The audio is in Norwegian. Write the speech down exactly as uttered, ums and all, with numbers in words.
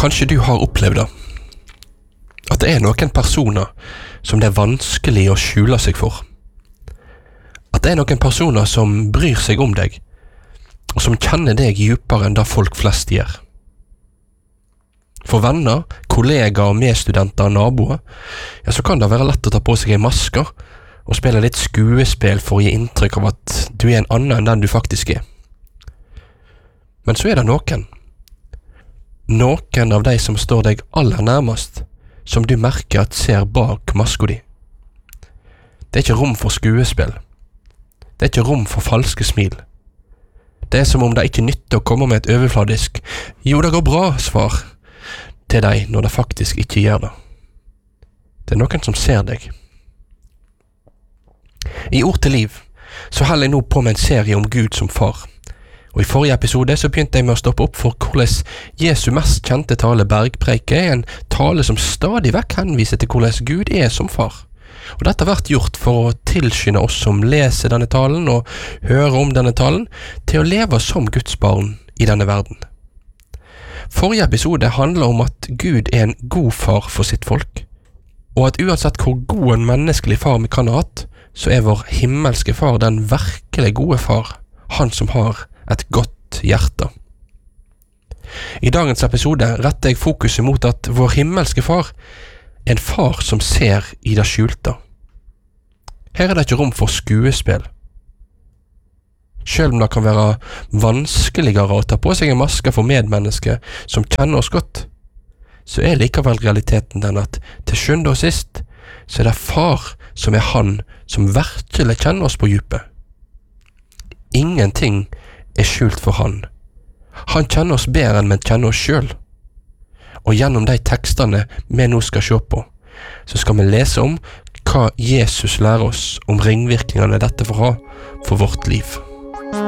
Kanskje du har opplevd det. At det er noen personer som det er vanskelig å skjule seg for. At det er noen personer som bryr seg om deg, og som kjenner deg djupere enn det folk flest gjør. For venner, kollegaer, medstudenter og naboer, ja, så kan det være lett å ta på seg en maske og spille litt skuespill for å gi inntrykk av at du er en annen enn den du faktisk er. Men så er det noen. Noen av de som står deg aller nærmest, som du merker at ser bak maska di. Det er ikke rom for skuespill. Det er ikke rom for falske smil. Det er som om det ikke nytter å komme med et overfladisk «Jo, det går bra», svar til deg når det faktisk ikke gjør det. Det er noen som ser deg. I Ord til liv så holder jeg nå på med en serie om Gud som far. Og i forrige episode så begynte jeg med å stoppe opp for hvordan Jesu mest kjente tale Bergpreike er en tale som stadig vekk henviser til hvordan Gud er som far. Og dette har vært gjort for å tilskynde oss som leser denne talen og hører om denne talen, til å leve som Guds barn i denne verden. Forrige episode handler om at Gud er en god far for sitt folk, og at uansett hvor god en menneskelig far vi kan ha hatt, så er vår himmelske far den virkelig gode far, han som har et godt hjerte. I dagens episode retter jeg fokuset mot at vår himmelske far er en far som ser i det skjulte. Her er det ikke rom for skuespill. Selv om det kan være vanskeligere å ta på seg en maske for medmennesker som kjenner oss godt, så er likevel realiteten den at til sjuende og sist så er det far som er han som virkelig kjenner oss på djupet. Ingenting er skjult for han. Han kjenner oss bedre enn vi kjenner oss selv. Og gjennom de tekstene vi nå skal se på, så skal vi lese om hva Jesus lærer oss om ringvirkningene dette får ha for vårt liv.